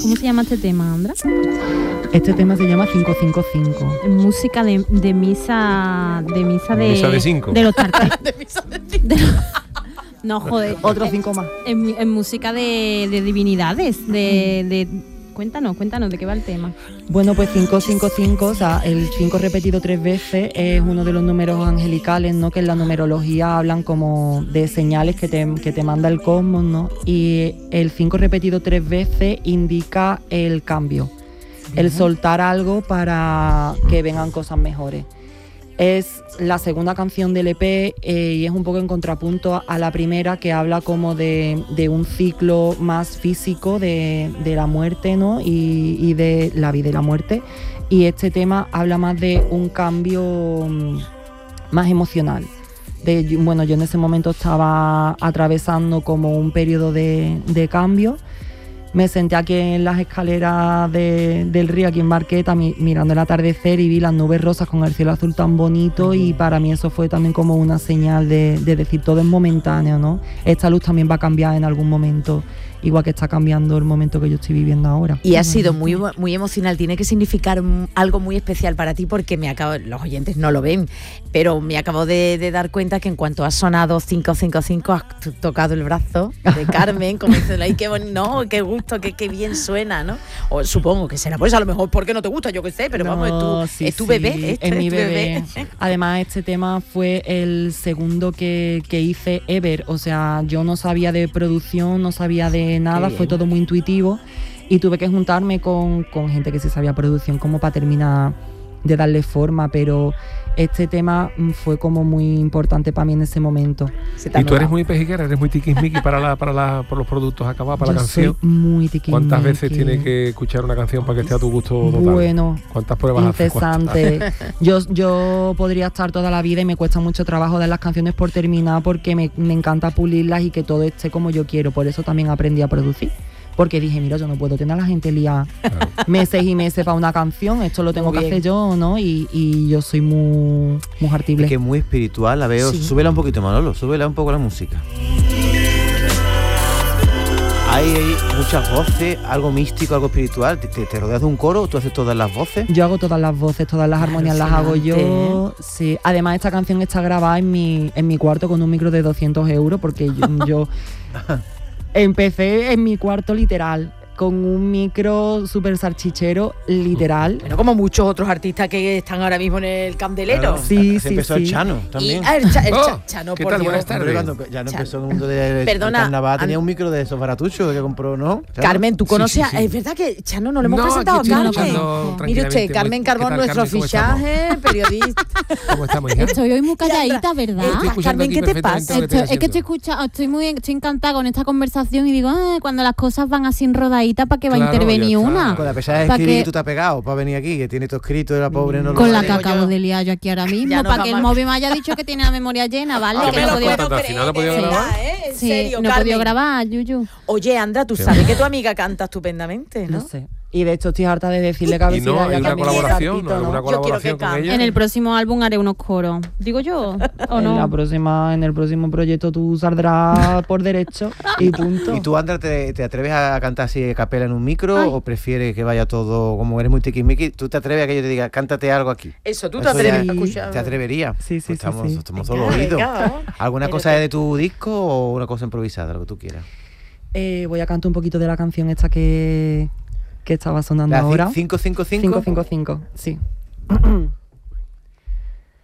¿Cómo se llama este tema, Andra? Este tema se llama 555. Es música de misa de... Misa de 5. De los tarteros. De misa de 5. No, joder. Otros 5 más. En música de divinidades, Cuéntanos, ¿de qué va el tema? Bueno, pues 555, o sea, el 5 repetido 3 veces es uno de los números angelicales, ¿no? Que en la numerología hablan como de señales que te manda el cosmos, ¿no? Y el 5 repetido 3 veces indica el cambio, el soltar algo para que vengan cosas mejores. Es la segunda canción del EP y es un poco en contrapunto a la primera, que habla como de un ciclo más físico de la muerte, ¿no? Y de la vida y la muerte. Y este tema habla más de un cambio más emocional. Bueno, yo en ese momento estaba atravesando como un periodo de cambio. Me senté aquí en las escaleras del río, aquí en Barqueta, mirando el atardecer, y vi las nubes rosas con el cielo azul tan bonito, y para mí eso fue también como una señal de decir, todo es momentáneo, ¿no? Esta luz también va a cambiar en algún momento, igual que está cambiando el momento que yo estoy viviendo ahora. Y ha sido muy, muy emocional, tiene que significar algo muy especial para ti, porque los oyentes no lo ven, pero me acabo de dar cuenta que en cuanto has sonado 555 has tocado el brazo de Carmen, como diciendo, ay, qué bonito, no, qué gusto, qué bien suena, ¿no? O supongo que será, pues a lo mejor porque no te gusta, yo qué sé, pero no, vamos, es tu bebé. Es mi bebé. Además, este tema fue el segundo que hice ever, o sea, yo no sabía de producción, no sabía de nada, fue todo muy intuitivo, y tuve que juntarme con gente que sí sabía producción como para terminar de darle forma, pero este tema fue como muy importante para mí en ese momento. ¿Y tú eres muy pejiguera, eres muy tiquismiqui por los productos acabados, para la canción? Soy muy tiquismiqui. ¿Cuántas veces tienes que escuchar una canción para que esté a tu gusto total? Bueno, ¿cuántas pruebas incesante. Yo podría estar toda la vida, y me cuesta mucho trabajo dar las canciones por terminar, porque me encanta pulirlas y que todo esté como yo quiero. Por eso también aprendí a producir. Porque dije, mira, yo no puedo tener a la gente liada meses y meses para una canción, esto lo tengo que hacer yo, ¿no? Y yo soy muy hartible. Es que es muy espiritual, la veo. Sí. Súbela un poquito, Manolo, súbela un poco la música. Hay muchas voces, algo místico, algo espiritual. ¿Te rodeas de un coro o tú haces todas las voces? Yo hago todas las voces, todas las armonías las hago yo. Sí. Además, esta canción está grabada en mi cuarto con un micro de 200 euros, porque yo empecé en mi cuarto literal, con un micro súper sarchichero, literal. Bueno, como muchos otros artistas que están ahora mismo en el candelero. Claro, sí. Empezó el Chano también. Chano, ¿qué por tal? Dios. Buenas tardes. Ya no empezó en el mundo del carnaval, tenía un micro de esos baratuchos que compró, ¿no? Claro. Carmen, ¿tú conoces? Sí. Es verdad que Chano no lo hemos presentado a Carmen. Mire usted, Carmen Carbón, nuestro fichaje, periodista. ¿Cómo estamos, hija? Estoy hoy muy calladita, ¿verdad? Carmen, ¿qué te pasa? Es que estoy encantada con esta conversación, y digo, cuando las cosas van así rodaditas, ¿para qué va a intervenir una? Con la pesada de escribir, tú te has pegado para venir aquí, que tiene todo escrito, la pobre no lo con la que acabo de liar yo aquí ahora mismo, para que el móvil me haya dicho que tiene la memoria llena, ¿vale? Que no podía grabar. ¿En serio, no he podido grabar, Yuyu. Oye, Andra, tú sabes que tu amiga canta estupendamente, ¿no? No sé. Y de hecho estoy harta de decirle que a ver si ¿hay una colaboración? ¿Alguna colaboración con ella? En el próximo álbum haré unos coros. ¿Digo yo? ¿O no? En el próximo proyecto tú saldrás por derecho y punto. ¿Y tú, Andra, te atreves a cantar así a capela en un micro o prefieres que vaya todo, como eres muy tiquismiqui, tú te atreves a que yo te diga, cántate algo aquí? Eso, tú te atreves a escuchar. ¿Te atreverías? Sí. Estamos todos oídos. ¿Alguna cosa de tu disco o una cosa improvisada, lo que tú quieras? Voy a cantar un poquito de la canción esta que estaba sonando ahora. 555. 555, sí.